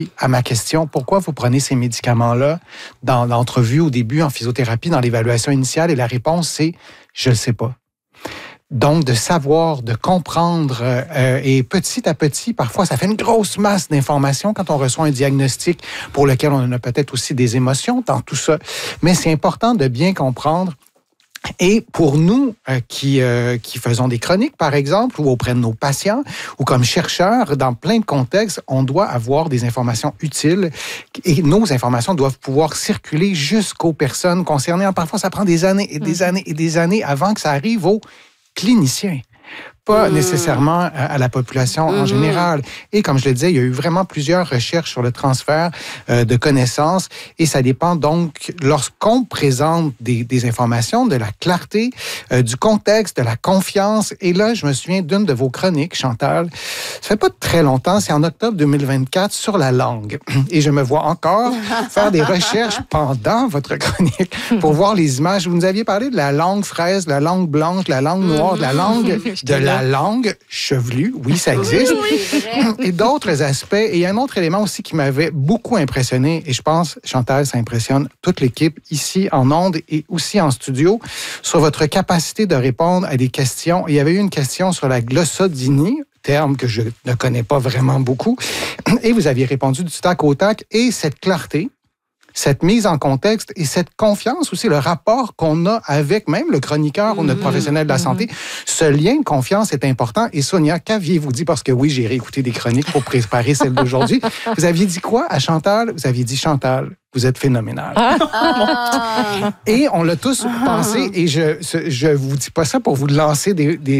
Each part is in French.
À ma question, pourquoi vous prenez ces médicaments-là dans l'entrevue au début en physiothérapie, dans l'évaluation initiale? Et la réponse, c'est « je ne sais pas ». Donc, de savoir, de comprendre, et petit à petit, parfois, ça fait une grosse masse d'informations quand on reçoit un diagnostic pour lequel on a peut-être aussi des émotions dans tout ça. Mais c'est important de bien comprendre. Et pour nous qui faisons des chroniques, par exemple, ou auprès de nos patients, ou comme chercheurs, dans plein de contextes, on doit avoir des informations utiles et nos informations doivent pouvoir circuler jusqu'aux personnes concernées. Parfois, ça prend des années et des années et des années avant que ça arrive aux cliniciens. Pas nécessairement à la population en général. Et comme je le disais, il y a eu vraiment plusieurs recherches sur le transfert de connaissances et ça dépend donc, lorsqu'on présente des informations, de la clarté, du contexte, de la confiance. Et là, je me souviens d'une de vos chroniques, Chantal, ça fait pas très longtemps, c'est en octobre 2024, sur la langue. Et je me vois encore faire des recherches pendant votre chronique pour voir les images. Vous nous aviez parlé de la langue fraise, de la langue blanche, de la langue noire, de la langue de la langue chevelue, oui, ça existe, et d'autres aspects. Et il y a un autre élément aussi qui m'avait beaucoup impressionné, et je pense, Chantal, ça impressionne toute l'équipe ici en ondes et aussi en studio, sur votre capacité de répondre à des questions. Il y avait eu une question sur la glossodynie, terme que je ne connais pas vraiment beaucoup, et vous aviez répondu du tac au tac, et cette clarté, cette mise en contexte et cette confiance aussi, le rapport qu'on a avec même le chroniqueur ou notre professionnel de la santé, ce lien de confiance est important. Et Sonia, qu'aviez-vous dit? Parce que oui, j'ai réécouté des chroniques pour préparer celle d'aujourd'hui. Vous aviez dit quoi à Chantal? Vous aviez dit, Chantal, vous êtes phénoménal. Et on l'a tous pensé, et je vous dis pas ça pour vous lancer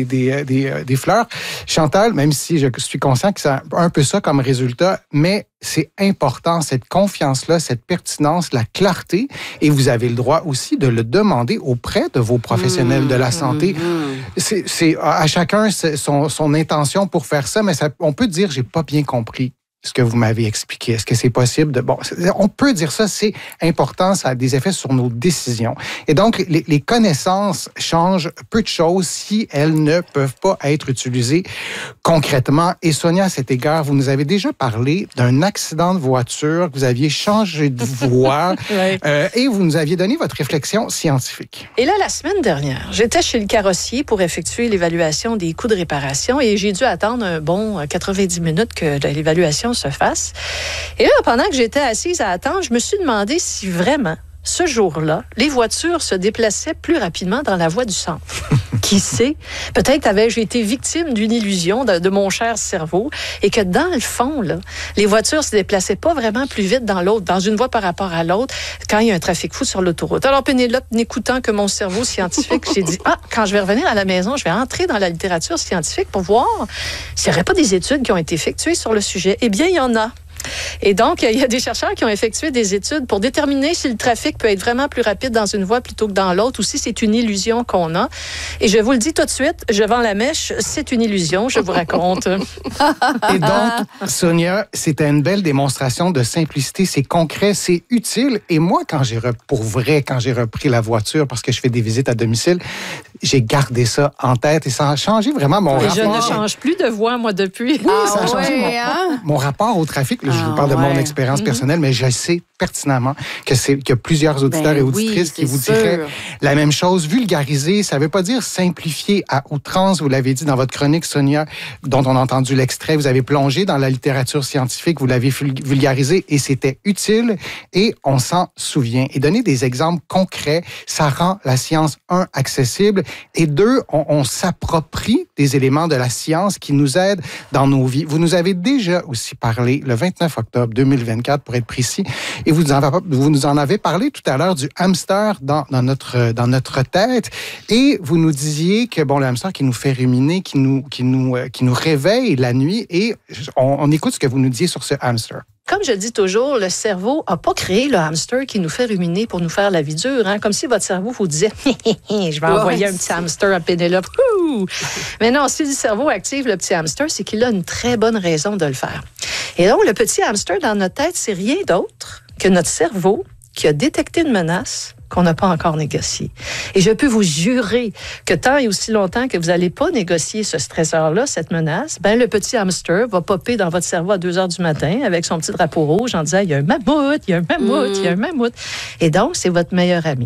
des fleurs. Chantal, même si je suis conscient que c'est un peu ça comme résultat, mais c'est important, cette confiance-là, cette pertinence, la clarté, et vous avez le droit aussi de le demander auprès de vos professionnels de la santé. C'est à chacun son intention pour faire ça, mais on peut dire, j'ai pas bien compris ce que vous m'avez expliqué. Est-ce que c'est possible de... Bon, on peut dire ça, c'est important, ça a des effets sur nos décisions. Et donc, les connaissances changent peu de choses si elles ne peuvent pas être utilisées concrètement. Et Sonia, à cet égard, vous nous avez déjà parlé d'un accident de voiture, que vous aviez changé de voie, et vous nous aviez donné votre réflexion scientifique. Et là, la semaine dernière, j'étais chez le carrossier pour effectuer l'évaluation des coûts de réparation et j'ai dû attendre un bon 90 minutes que l'évaluation se fasse. Et là, pendant que j'étais assise à attendre, je me suis demandé si vraiment, ce jour-là, les voitures se déplaçaient plus rapidement dans la voie du centre. Qui sait? Peut-être avais-je été victime d'une illusion de mon cher cerveau et que dans le fond, là, les voitures se déplaçaient pas vraiment plus vite dans une voie par rapport à l'autre quand il y a un trafic fou sur l'autoroute. Alors, Pénélope, n'écoutant que mon cerveau scientifique, j'ai dit, quand je vais revenir à la maison, je vais entrer dans la littérature scientifique pour voir s'il n'y aurait pas des études qui ont été effectuées sur le sujet. Eh bien, il y en a. Et donc, il y a des chercheurs qui ont effectué des études pour déterminer si le trafic peut être vraiment plus rapide dans une voie plutôt que dans l'autre ou si c'est une illusion qu'on a. Et je vous le dis tout de suite, je vends la mèche, c'est une illusion, je vous raconte. Et donc, Sonia, c'était une belle démonstration de simplicité, c'est concret, c'est utile. Et moi, quand j'ai repris la voiture, parce que je fais des visites à domicile, j'ai gardé ça en tête et ça a changé vraiment mon rapport. Je ne change plus de voie, moi, depuis. Oui, ça a changé mon rapport au trafic. Je vous parle de mon expérience personnelle, mais je sais pertinemment qu'il y a plusieurs auditeurs et auditrices qui vous diraient la même chose. Vulgariser, ça ne veut pas dire simplifier à outrance. Vous l'avez dit dans votre chronique, Sonia, dont on a entendu l'extrait. Vous avez plongé dans la littérature scientifique, vous l'avez vulgarisé et c'était utile et on s'en souvient. Et donner des exemples concrets, ça rend la science, accessible et on s'approprie des éléments de la science qui nous aident dans nos vies. Vous nous avez déjà aussi parlé le 29 octobre 2024, pour être précis, et vous nous en avez parlé tout à l'heure du hamster dans notre tête, et vous nous disiez que le hamster qui nous fait ruminer, qui nous réveille la nuit, et on écoute ce que vous nous disiez sur ce hamster. Comme je dis toujours, le cerveau n'a pas créé le hamster qui nous fait ruminer pour nous faire la vie dure. Hein? Comme si votre cerveau vous disait « je vais envoyer un petit hamster à Pénélope. » Mais non, si le cerveau active le petit hamster, c'est qu'il a une très bonne raison de le faire. Et donc, le petit hamster dans notre tête, c'est rien d'autre que notre cerveau qui a détecté une menace qu'on n'a pas encore négocié. Et je peux vous jurer que tant et aussi longtemps que vous n'allez pas négocier ce stresseur-là, cette menace, ben le petit hamster va popper dans votre cerveau à 2 heures du matin avec son petit drapeau rouge en disant « il y a un mammouth, il y a un mammouth, il y a un mammouth ». Et donc, c'est votre meilleur ami.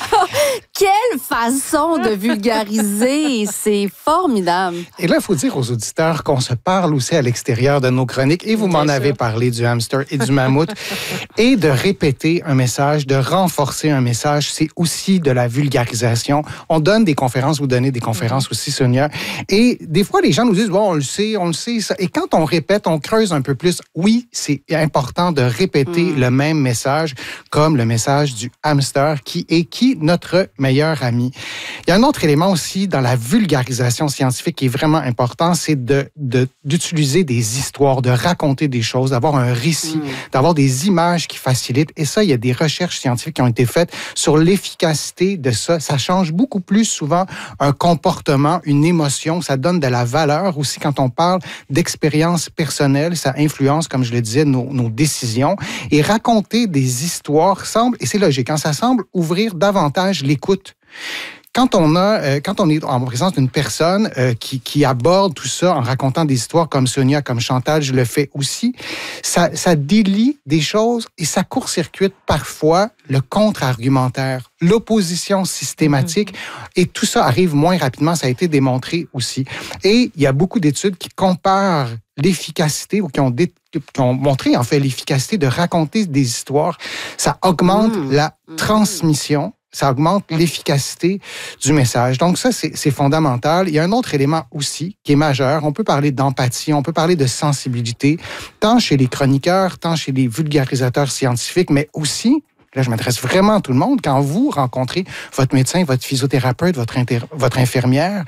Quelle façon de vulgariser! C'est formidable. Et là, il faut dire aux auditeurs qu'on se parle aussi à l'extérieur de nos chroniques. Et vous m'en avez parlé du hamster et du mammouth. Et de répéter un message, de renforcer un message, c'est aussi de la vulgarisation. On donne des conférences, vous donnez des conférences aussi, Sonia. Et des fois, les gens nous disent, bon, on le sait. Ça. Et quand on répète, on creuse un peu plus. Oui, c'est important de répéter le même message, comme le message du hamster qui est notre meilleur ami. Il y a un autre élément aussi dans la vulgarisation scientifique qui est vraiment important, c'est d'utiliser des histoires, de raconter des choses, d'avoir un récit, d'avoir des images qui facilitent. Et ça, il y a des recherches scientifiques qui ont été faites sur l'efficacité de ça. Ça change beaucoup plus souvent un comportement, une émotion. Ça donne de la valeur aussi quand on parle d'expériences personnelles. Ça influence, comme je le disais, nos décisions. Et raconter des histoires semble, et c'est logique, ça semble ouvrir davantage l'écoute. Quand on est en présence d'une personne qui aborde tout ça en racontant des histoires comme Sonia, comme Chantal, je le fais aussi, ça délie des choses et ça court-circuite parfois le contre-argumentaire, l'opposition systématique, et tout ça arrive moins rapidement, ça a été démontré aussi. Et il y a beaucoup d'études qui comparent l'efficacité ou qui ont montré en fait l'efficacité de raconter des histoires. Ça augmente la transmission. Ça augmente l'efficacité du message. Donc ça, c'est fondamental. Il y a un autre élément aussi qui est majeur. On peut parler d'empathie, on peut parler de sensibilité, tant chez les chroniqueurs, tant chez les vulgarisateurs scientifiques, mais aussi, là je m'adresse vraiment à tout le monde, quand vous rencontrez votre médecin, votre physiothérapeute, votre infirmière,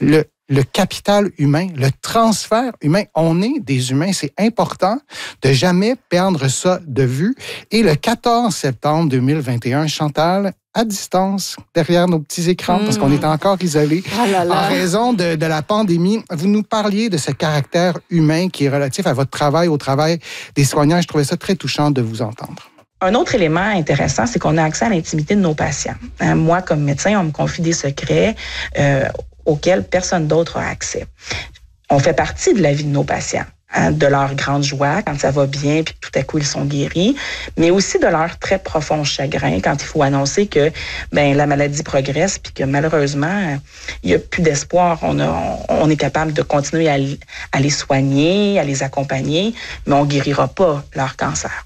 le capital humain, le transfert humain, on est des humains, c'est important de jamais perdre ça de vue. Et le 14 septembre 2021, Chantal, à distance, derrière nos petits écrans, parce qu'on est encore isolés, en raison de la pandémie, vous nous parliez de ce caractère humain qui est relatif à votre travail, au travail des soignants. Je trouvais ça très touchant de vous entendre. Un autre élément intéressant, c'est qu'on a accès à l'intimité de nos patients. Moi, comme médecin, on me confie des secrets auxquels personne d'autre a accès. On fait partie de la vie de nos patients, de leur grande joie quand ça va bien puis que tout à coup ils sont guéris, mais aussi de leur très profond chagrin quand il faut annoncer que la maladie progresse puis que malheureusement il n'y a plus d'espoir. On est capable de continuer à les soigner, à les accompagner, mais on guérira pas leur cancer.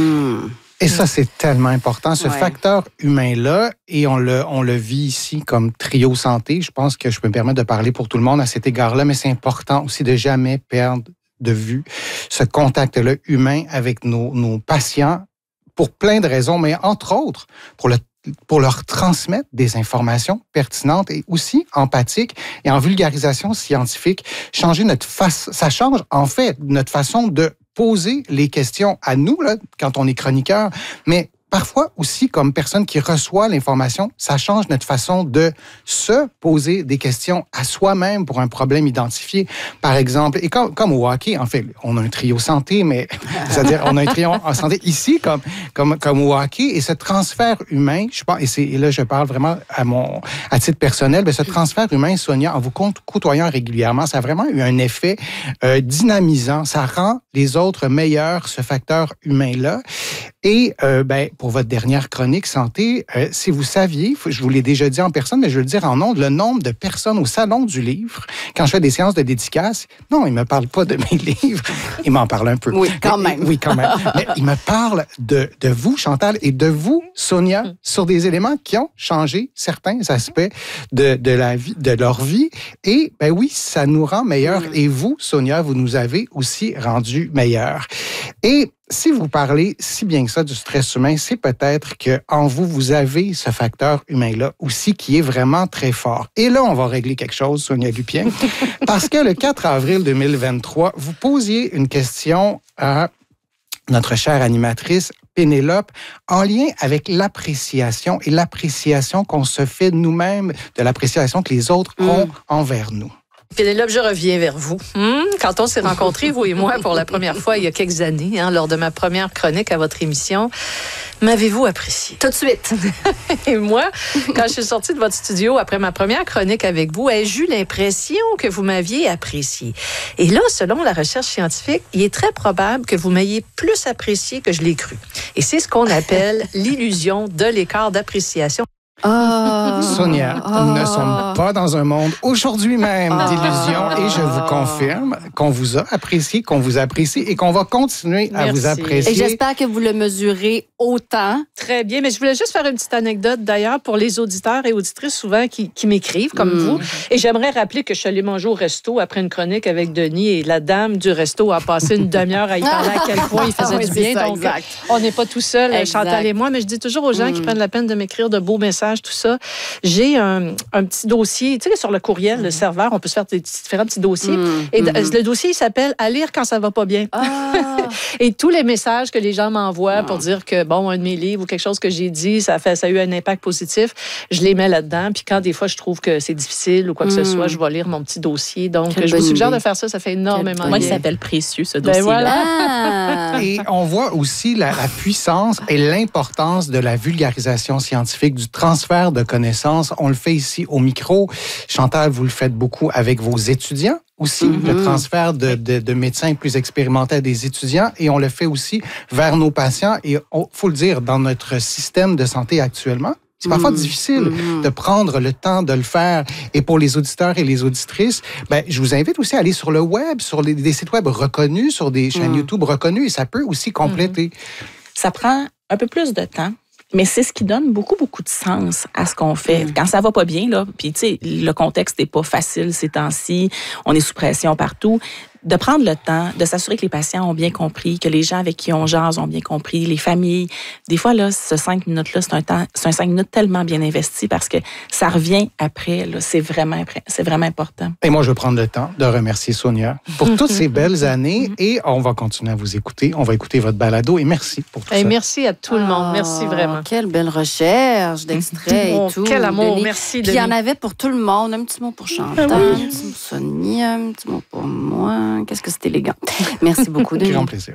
Et ça, c'est tellement important, ce facteur humain-là, et on le vit ici comme Trio Santé. Je pense que je peux me permettre de parler pour tout le monde à cet égard-là, mais c'est important aussi de jamais perdre de vue ce contact-là humain avec nos patients pour plein de raisons, mais entre autres pour leur transmettre des informations pertinentes et aussi empathiques et en vulgarisation scientifique. Ça change en fait notre façon de poser les questions à nous, là, quand on est chroniqueur, mais parfois aussi, comme personne qui reçoit l'information, ça change notre façon de se poser des questions à soi-même pour un problème identifié. Par exemple, et comme au hockey, en fait, on a un trio santé, mais c'est-à-dire on a un trio en santé ici, comme au hockey, et ce transfert humain, je pense, et là je parle vraiment à titre personnel, mais ce transfert humain, Sonia, en vous côtoyant régulièrement, ça a vraiment eu un effet dynamisant. Ça rend les autres meilleurs, ce facteur humain-là. Et pour votre dernière chronique santé, si vous saviez, je vous l'ai déjà dit en personne, mais je veux le dire en ondes, le nombre de personnes au Salon du Livre, quand je fais des séances de dédicace, non, ils ne me parlent pas de mes livres, ils m'en parlent un peu. Oui, quand même. Oui, quand même. Mais ils me parlent de vous, Chantal, et de vous, Sonia, sur des éléments qui ont changé certains aspects de la vie, de leur vie. Et oui, ça nous rend meilleurs. Et vous, Sonia, vous nous avez aussi rendus meilleurs. Et si vous parlez si bien que ça du stress humain, c'est peut-être qu'en vous, vous avez ce facteur humain-là aussi qui est vraiment très fort. Et là, on va régler quelque chose, Sonia Lupien, parce que le 4 avril 2023, vous posiez une question à notre chère animatrice Pénélope, en lien avec l'appréciation et l'appréciation qu'on se fait nous-mêmes de l'appréciation que les autres ont envers nous. Pénélope, je reviens vers vous. Quand on s'est rencontrés, vous et moi, pour la première fois il y a quelques années, lors de ma première chronique à votre émission, m'avez-vous apprécié? Tout de suite. Et moi, quand je suis sortie de votre studio après ma première chronique avec vous, ai-je eu l'impression que vous m'aviez apprécié? Et là, selon la recherche scientifique, il est très probable que vous m'ayez plus apprécié que je l'ai cru. Et c'est ce qu'on appelle l'illusion de l'écart d'appréciation. Sonia, nous ne sommes pas dans un monde aujourd'hui même d'illusions et je vous confirme qu'on vous a apprécié, qu'on vous apprécie et qu'on va continuer à vous apprécier. Et j'espère que vous le mesurez autant. Très bien, mais je voulais juste faire une petite anecdote d'ailleurs pour les auditeurs et auditrices souvent qui m'écrivent comme vous. Et j'aimerais rappeler que je suis allée manger au resto après une chronique avec Denis et la dame du resto a passé une demi-heure à y parler à quel point il faisait du bien. Ça, donc, exact. on n'est pas tout seul, Chantal et moi, mais je dis toujours aux gens qui prennent la peine de m'écrire de beaux messages, tout ça. J'ai un petit dossier, tu sais, sur le courriel, le serveur, on peut se faire différents petits dossiers. Et le dossier, il s'appelle « À lire quand ça va pas bien ». Et tous les messages que les gens m'envoient pour dire que, bon, un de mes livres ou quelque chose que j'ai dit, ça a eu un impact positif, je les mets là-dedans. Puis quand des fois, je trouve que c'est difficile ou quoi que ce soit, je vais lire mon petit dossier. Donc, je vous suggère de faire ça. Ça fait énormément de bien. Moi, il s'appelle Précieux, ce dossier-là. Voilà. Et on voit aussi la puissance et l'importance de la vulgarisation scientifique, du transfert de connaissances. On le fait ici au micro. Chantal, vous le faites beaucoup avec vos étudiants aussi, le transfert de médecins plus expérimentés à des étudiants. Et on le fait aussi vers nos patients. Et il faut le dire, dans notre système de santé actuellement, c'est parfois difficile de prendre le temps de le faire. Et pour les auditeurs et les auditrices, je vous invite aussi à aller sur le web, sur des sites web reconnus, sur des chaînes YouTube reconnues, et ça peut aussi compléter. Ça prend un peu plus de temps. Mais c'est ce qui donne beaucoup, beaucoup de sens à ce qu'on fait. Quand ça va pas bien, là, puis tu sais, le contexte n'est pas facile ces temps-ci, on est sous pression partout, de prendre le temps, de s'assurer que les patients ont bien compris, que les gens avec qui on jase ont bien compris, les familles. Des fois, là, ce 5 minutes-là, c'est un 5 minutes tellement bien investi parce que ça revient après, là, c'est vraiment important. Et moi, je veux prendre le temps de remercier Sonia pour toutes ces belles années et on va continuer à vous écouter. On va écouter votre balado et merci pour tout ça. Merci à tout le monde. Merci vraiment. Quelle belle recherche d'extraits et tout. Quel amour. Denis. Merci, Puis il y en avait pour tout le monde. Un petit mot pour Chantal, un petit mot pour Sonia, un petit mot pour moi. Qu'est-ce que c'est élégant. Merci beaucoup, Denis. Grand plaisir.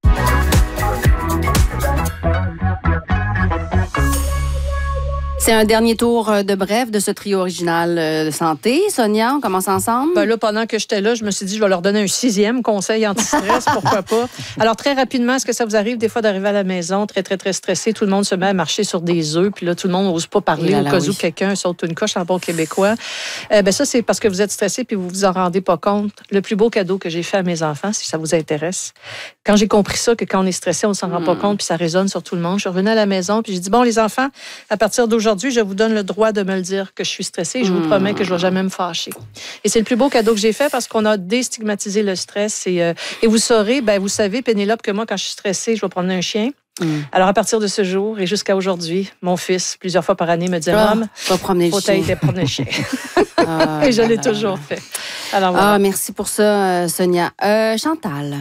C'est un dernier tour de bref de ce trio original de santé. Sonia, on commence ensemble? Là, pendant que j'étais là, je me suis dit, je vais leur donner un 6e conseil anti-stress, pourquoi pas. Alors, très rapidement, est-ce que ça vous arrive des fois d'arriver à la maison très, très, très stressé, tout le monde se met à marcher sur des œufs, puis là, tout le monde n'ose pas parler au cas où quelqu'un saute une coche en bon québécois. Ça, c'est parce que vous êtes stressé puis vous vous en rendez pas compte. Le plus beau cadeau que j'ai fait à mes enfants, si ça vous intéresse, quand j'ai compris ça, que quand on est stressé, on s'en rend pas compte, puis ça résonne sur tout le monde, je suis revenue à la maison, puis j'ai dit, bon, les enfants, à partir d'aujourd'hui, je vous donne le droit de me le dire que je suis stressée et je vous promets que je ne vais jamais me fâcher. Et c'est le plus beau cadeau que j'ai fait parce qu'on a déstigmatisé le stress. Et vous saurez, vous savez, Pénélope, que moi, quand je suis stressée, je vais promener un chien. Alors, à partir de ce jour et jusqu'à aujourd'hui, mon fils, plusieurs fois par année, me dit « Maman, faut promener le chien. » Et je l'ai toujours fait. Alors, voilà. Merci pour ça, Sonia. Chantal?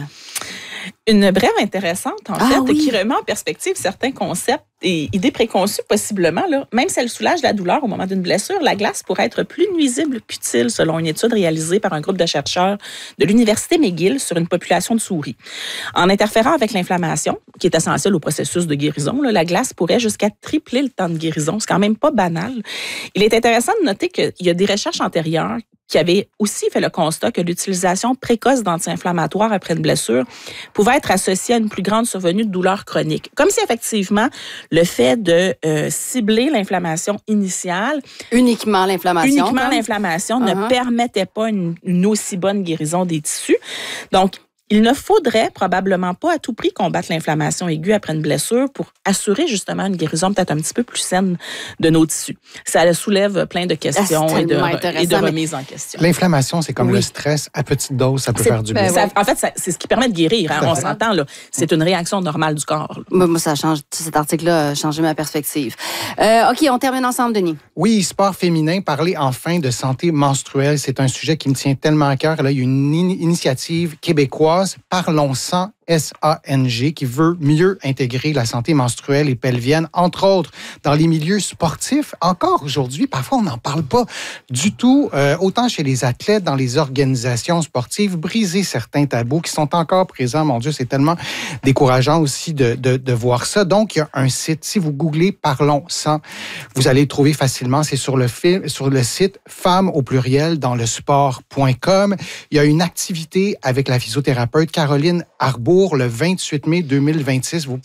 Une brève intéressante, en fait, qui remet en perspective certains concepts et idées préconçues, possiblement. Là. Même si elle soulage la douleur au moment d'une blessure, la glace pourrait être plus nuisible qu'utile, selon une étude réalisée par un groupe de chercheurs de l'Université McGill sur une population de souris. En interférant avec l'inflammation, qui est essentielle au processus de guérison, la glace pourrait jusqu'à tripler le temps de guérison. C'est quand même pas banal. Il est intéressant de noter qu'il y a des recherches antérieures qui avait aussi fait le constat que l'utilisation précoce d'anti-inflammatoires après une blessure pouvait être associée à une plus grande survenue de douleurs chroniques. Comme si, effectivement, le fait de cibler l'inflammation initiale... Uniquement l'inflammation ne permettait pas une aussi bonne guérison des tissus. Donc, il ne faudrait probablement pas à tout prix combattre l'inflammation aiguë après une blessure pour assurer justement une guérison peut-être un petit peu plus saine de nos tissus. Ça soulève plein de questions et de remises en question. L'inflammation, c'est comme le stress. À petite dose, ça peut faire du bien. En fait, c'est ce qui permet de guérir. Hein, on s'entend, là. C'est une réaction normale du corps. Moi, ça change. Cet article-là a changé ma perspective. OK, on termine ensemble, Denis. Oui, sport féminin, parler enfin de santé menstruelle, c'est un sujet qui me tient tellement à cœur. Là, il y a une initiative québécoise, Parlons sang SANG, qui veut mieux intégrer la santé menstruelle et pelvienne, entre autres dans les milieux sportifs. Encore aujourd'hui, parfois, on n'en parle pas du tout, autant chez les athlètes, dans les organisations sportives, briser certains tabous qui sont encore présents. Mon Dieu, c'est tellement décourageant aussi de voir ça. Donc, il y a un site. Si vous googlez « Parlons sans », vous allez le trouver facilement. C'est sur le site femmes au pluriel dans le sport.com. Il y a une activité avec la physiothérapeute Caroline Arbour le 28 mai 2026. Vous